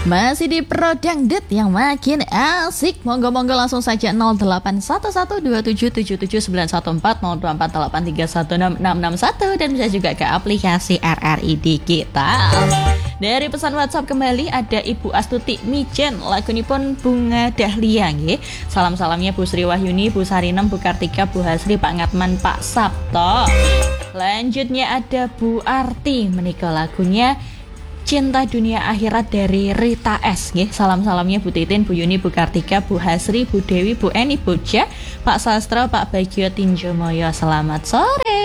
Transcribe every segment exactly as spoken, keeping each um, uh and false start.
Masih di Pro Dangdut yang makin asik. Monggo-monggo langsung saja nol delapan satu satu dua tujuh tujuh tujuh sembilan satu empat nol dua empat delapan tiga satu enam enam enam satu dan bisa juga ke aplikasi R R I Digital. Dari pesan WhatsApp kembali ada Ibu Astuti Mijen, lagunipun Bunga Dahlia nggih. Salam-salamnya Bu Sri Wahyuni, Bu Sarinem, Bu Kartika, Bu Hasri, Pak Ngatman, Pak Sabto. Lanjutnya ada Bu Arti, menika lagunya Cinta Dunia Akhirat dari Rita S nggih. Salam-salamnya Bu Titin, Bu Yuni, Bu Kartika, Bu Hasri, Bu Dewi, Bu Eni, Bu Ja, Pak Sastro, Pak Bagio Tinjomoyo. Selamat sore.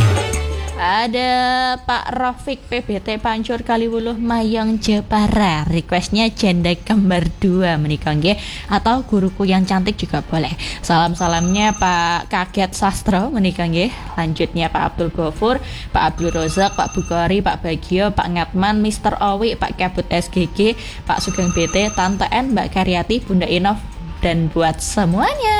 Ada Pak Rafiq P B T Pancur Kaliwuluh Mayang Jepara, requestnya janda kembar dua menikah nggih, atau guruku yang cantik juga boleh. Salam-salamnya Pak Kaget Sastro menikah nggih. Lanjutnya Pak Abdul Gofur, Pak Abdul Rozak, Pak Bukori, Pak Bagio, Pak Ngatman, Mister Owi, Pak Kabut S G G, Pak Sugeng B T, Tante N, Mbak Karyati, Bunda Inov, dan buat semuanya.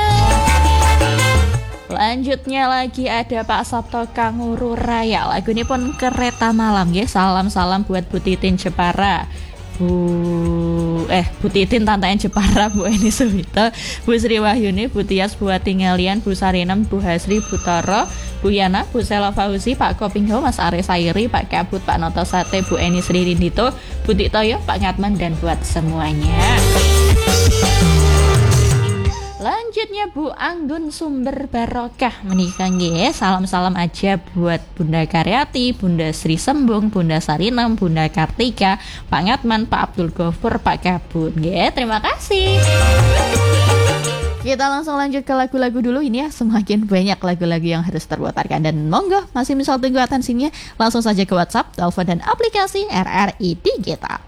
Lanjutnya lagi ada Pak Sabto Kanguru Raya, lagu ini pun Kereta Malam ya. Salam-salam buat Bu Titin Jepara, Bu eh Bu Titin Tantayan Jepara, Bu Eni Sumito, Bu Sri Wahyuni, Bu Tias, Bu Tingalian, Bu Sarinem, Bu Hasri, Bu Toro, Bu Yana, Bu Sela Fauzi, Pak Kopingho, Mas Are Sairi, Pak Kabut, Pak Noto Sate, Bu Eni Sri Rindito, Bu Tiktoyo, Pak Ngatman, dan buat semuanya. Lanjutnya Bu Anggun Sumber Barokah menikah nggih. Salam-salam aja buat Bunda Karyati, Bunda Sri Sembung, Bunda Sarinem, Bunda Kartika, Pak Ngatman, Pak Abdul Gofur, Pak Kabun nggih. Terima kasih. Kita langsung lanjut ke lagu-lagu dulu ini ya. Semakin banyak lagu-lagu yang harus terputarkan, dan monggo masih misal tunggu atensinya, langsung saja ke WhatsApp, telepon, dan aplikasi R R I Digital.